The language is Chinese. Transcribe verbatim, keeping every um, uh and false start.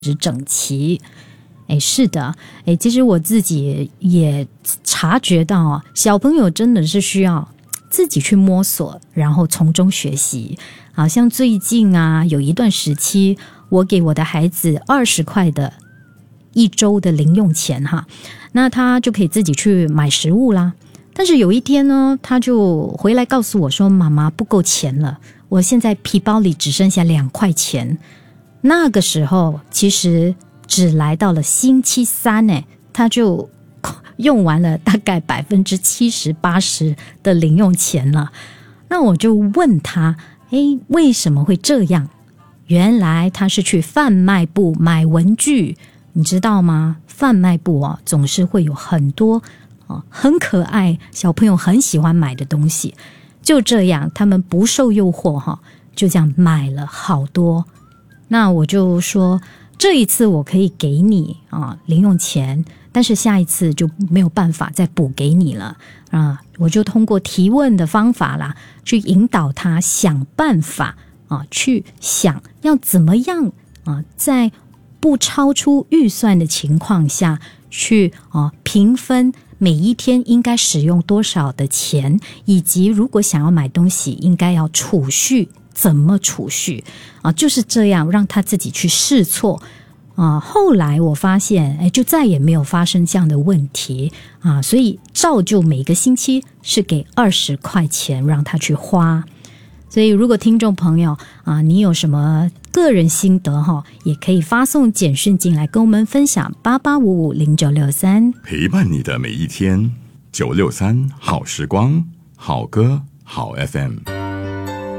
直整齐。哎，是的，哎，其实我自己也察觉到啊，小朋友真的是需要自己去摸索，然后从中学习。好像最近啊，有一段时期，我给我的孩子二十块的一周的零用钱哈，那他就可以自己去买食物啦。但是有一天呢，他就回来告诉我说：“妈妈，不够钱了，我现在皮包里只剩下两块钱。”那个时候，其实只来到了星期三呢，他就用完了大概百分之七十八十的零用钱了。那我就问他，诶，为什么会这样？原来他是去贩卖部买文具，你知道吗？贩卖部啊，总是会有很多啊很可爱，小朋友很喜欢买的东西。就这样，他们不受诱惑哈，就这样买了好多。那我就说，这一次我可以给你啊零用钱，但是下一次就没有办法再补给你了啊！我就通过提问的方法啦，去引导他想办法啊，去想要怎么样啊，在不超出预算的情况下去啊平分每一天应该使用多少的钱，以及如果想要买东西应该要储蓄，怎么储蓄啊？就是这样让他自己去试错啊。后来我发现，哎，就再也没有发生这样的问题啊。所以照旧每个星期是给二十块钱让他去花。所以如果听众朋友啊，你有什么个人心得哈，也可以发送简讯进来跟我们分享八八五五零九六三， 陪伴你的每一天。九六三好时光，好歌好 F M。